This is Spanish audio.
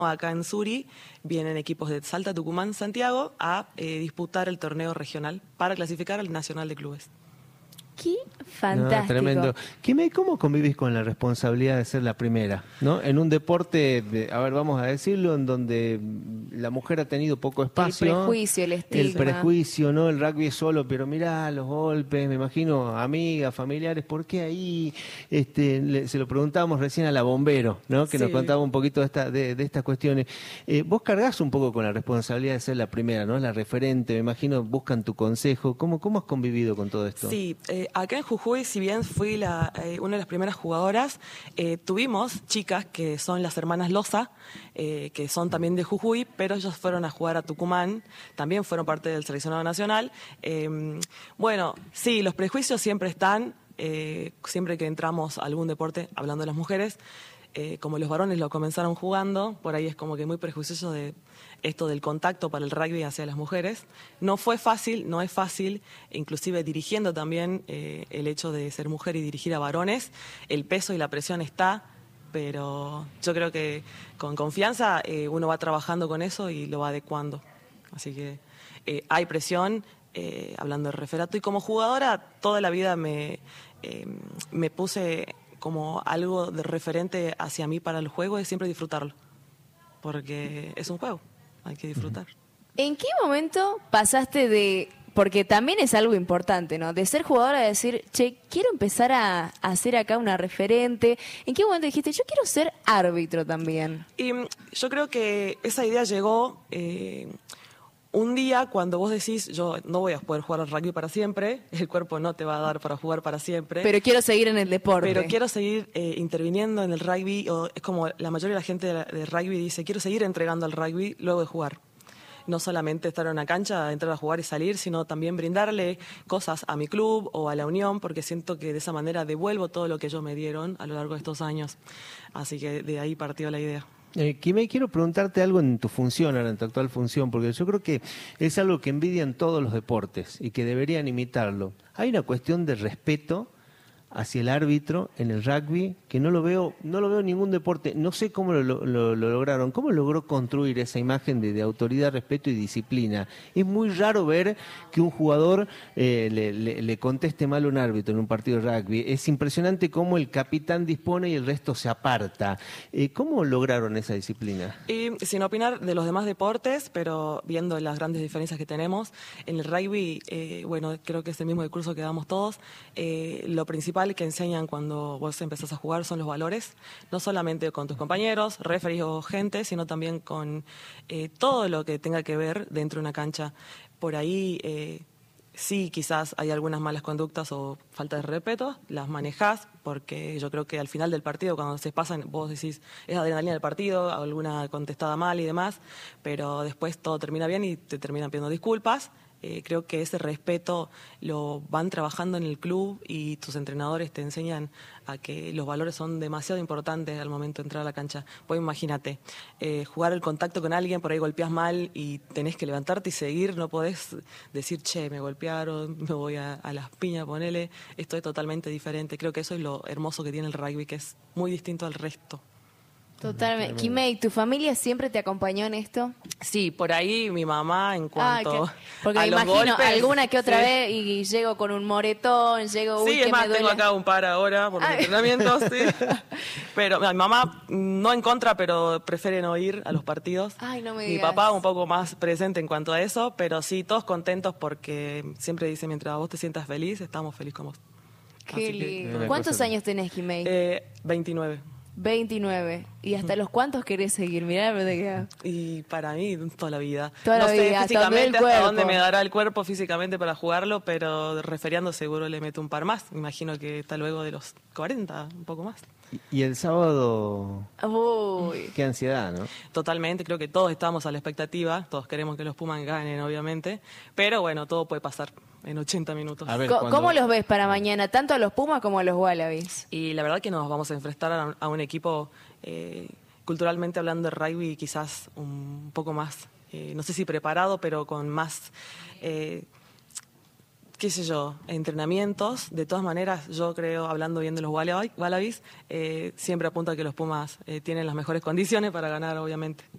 acá en Suri vienen equipos de Salta, Tucumán, Santiago a disputar el torneo regional para clasificar al Nacional de Clubes. ¡Qué fantástico! No, tremendo. ¿Cómo convivís con la responsabilidad de ser la primera, ¿no? En un deporte, a ver, vamos a decirlo, en donde la mujer ha tenido poco espacio. El prejuicio, el estigma. El prejuicio, ¿no? El rugby es solo, pero mirá los golpes, me imagino, amigas, familiares, ¿por qué ahí? Se lo preguntábamos recién a la bombero, ¿no? Que nos contaba un poquito de estas cuestiones. Vos cargás un poco con la responsabilidad de ser la primera, ¿no? La referente, me imagino, buscan tu consejo. ¿Cómo has convivido con todo esto? Sí, acá en Jujuy, si bien fui una de las primeras jugadoras, tuvimos chicas que son las hermanas Loza, que son también de Jujuy, pero ellas fueron a jugar a Tucumán, también fueron parte del seleccionado nacional. Bueno, sí, los prejuicios siempre están, siempre que entramos a algún deporte, hablando de las mujeres, como los varones lo comenzaron jugando, por ahí es como que muy prejuicioso de esto del contacto para el rugby hacia las mujeres. No fue fácil, no es fácil, inclusive dirigiendo también el hecho de ser mujer y dirigir a varones, el peso y la presión está, pero yo creo que con confianza uno va trabajando con eso y lo va adecuando. Así que hay presión, hablando de referato, y como jugadora toda la vida me puse como algo de referente hacia mí para el juego, es siempre disfrutarlo, porque es un juego, hay que disfrutar. ¿En qué momento pasaste de, porque también es algo importante, ¿no? De ser jugadora a decir, che, quiero empezar a hacer acá una referente? ¿En qué momento dijiste, yo quiero ser árbitro también? Y yo creo que esa idea llegó un día cuando vos decís, yo no voy a poder jugar al rugby para siempre, el cuerpo no te va a dar para jugar para siempre. Pero quiero seguir en el deporte. Pero quiero seguir interviniendo en el rugby, o es como la mayoría de la gente de rugby dice, quiero seguir entregando al rugby luego de jugar. No solamente estar en una cancha, entrar a jugar y salir, sino también brindarle cosas a mi club o a la Unión, porque siento que de esa manera devuelvo todo lo que ellos me dieron a lo largo de estos años. Así que de ahí partió la idea. Kimei, quiero preguntarte algo en tu función, ahora en tu actual función, porque yo creo que es algo que envidian todos los deportes y que deberían imitarlo. Hay una cuestión de respeto hacia el árbitro en el rugby que no lo veo en ningún deporte. No sé cómo lo lograron, cómo logró construir esa imagen de autoridad, respeto y disciplina. Es muy raro ver que un jugador le conteste mal a un árbitro en un partido de rugby. Es impresionante cómo el capitán dispone y el resto se aparta. ¿Cómo lograron esa disciplina? Y sin opinar de los demás deportes, pero viendo las grandes diferencias que tenemos, en el rugby, bueno, creo que es el mismo discurso que damos todos, lo principal que enseñan cuando vos empezás a jugar son los valores, no solamente con tus compañeros, referees o gente, sino también con todo lo que tenga que ver dentro de una cancha. Por ahí sí, quizás hay algunas malas conductas o falta de respeto, las manejás, porque yo creo que al final del partido, cuando se pasan, vos decís, es adrenalina del partido, alguna contestada mal y demás, pero después todo termina bien y te terminan pidiendo disculpas. Creo que ese respeto lo van trabajando en el club y tus entrenadores te enseñan a que los valores son demasiado importantes al momento de entrar a la cancha. Pues imagínate, jugar el contacto con alguien, por ahí golpeás mal y tenés que levantarte y seguir, no podés decir, che, me golpearon, me voy a las piñas, ponele. Esto es totalmente diferente. Creo que eso es lo hermoso que tiene el rugby, que es muy distinto al resto. Totalmente. Kimei, ¿tu familia siempre te acompañó en esto? Sí, por ahí mi mamá en cuanto porque a me los imagino golpes, alguna que otra sí. vez y llego con un moretón, llego, Sí, uy, es que más, me duele. tengo acá un par ahora por los entrenamientos, sí. Pero mi mamá no en contra, pero prefiere no ir a los partidos. Ay, no me Mi digas. papá un poco más presente en cuanto a eso, pero sí, todos contentos porque siempre dice, mientras vos te sientas feliz, estamos felices con vos. Qué Así que, lindo. ¿Cuántos años tenés, Kimei? 29. 29. ¿Y hasta los cuántos querés seguir? Mirá, pero te queda. Y para mí, toda la vida. Toda no la sé vida, hasta donde físicamente el hasta cuerpo. dónde me dará el cuerpo físicamente para jugarlo, pero referiando seguro le meto un par más. Me imagino que está luego de los 40, un poco más. Y el sábado, Uy. qué ansiedad, ¿no? Totalmente, creo que todos estamos a la expectativa, todos queremos que los Pumas ganen, obviamente, pero bueno, todo puede pasar en 80 minutos. A ver, ¿Cómo los ves para mañana? Tanto a los Pumas como a los Wallabies. Y la verdad que nos vamos a enfrentar a un equipo, culturalmente hablando de rugby, quizás un poco más, no sé si preparado, pero con más, qué sé yo, entrenamientos. De todas maneras, yo creo, hablando bien de los Wallabies, siempre apunta a que los Pumas tienen las mejores condiciones para ganar, obviamente.